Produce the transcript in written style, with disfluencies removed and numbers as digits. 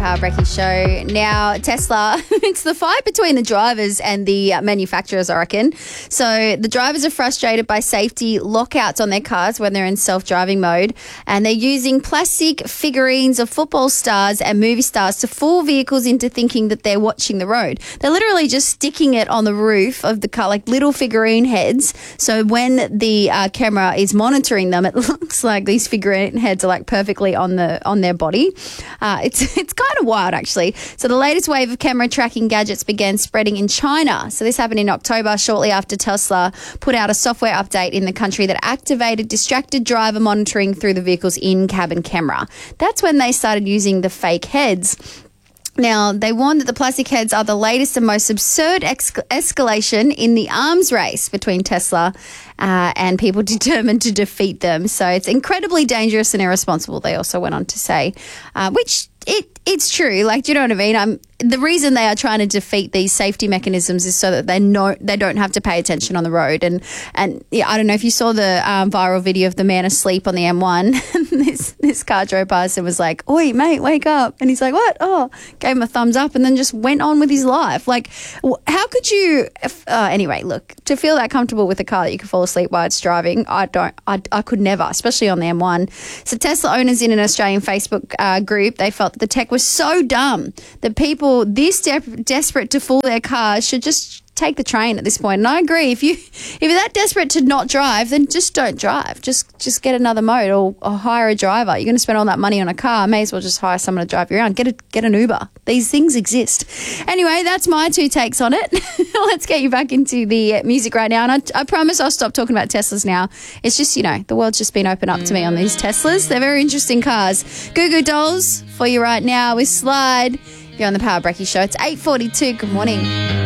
Power Breaking Show. Now, Tesla, it's the fight between the drivers and the manufacturers, I reckon. So the drivers are frustrated by safety lockouts on their cars when they're in self-driving mode, and they're using plastic figurines of football stars and movie stars to fool vehicles into thinking that they're watching the road. They're literally just sticking it on the roof of the car, like little figurine heads. So when the camera is monitoring them, it looks like these figurine heads are like perfectly on their body. It's kind of wild, actually. So the latest wave of camera tracking gadgets began spreading in China. So this happened in October, shortly after Tesla put out a software update in the country that activated distracted driver monitoring through the vehicle's in-cabin camera. That's when they started using the fake heads. Now, they warned that the plastic heads are the latest and most absurd escalation in the arms race between Tesla and people determined to defeat them. So it's incredibly dangerous and irresponsible, they also went on to say, which it's true. Like, do you know what I mean? The reason they are trying to defeat these safety mechanisms is so that they don't have to pay attention on the road. And yeah, I don't know if you saw the viral video of the man asleep on the M1. this car drove past and was like, "Oi, mate, wake up!" And he's like, "What?" Oh, gave him a thumbs up and then just went on with his life. Like, how could you? Anyway, look, to feel that comfortable with a car that you can fall asleep while it's driving, I could never, especially on the M1. So Tesla owners in an Australian Facebook group, they felt that the tech was so dumb that people this desperate to fool their cars should just take the train at this point. And I agree. If you're that desperate to not drive, then just don't drive. Just get another mode or hire a driver. You're going to spend all that money on a car. May as well just hire someone to drive you around. Get an Uber. These things exist. Anyway, that's my two takes on it. Let's get you back into the music right now. And I promise I'll stop talking about Teslas now. It's just, the world's just been opened up to me on these Teslas. They're very interesting cars. Goo Goo Dolls for you right now with Slide. You're on the Power Breaking Show. It's 8:42. Good morning.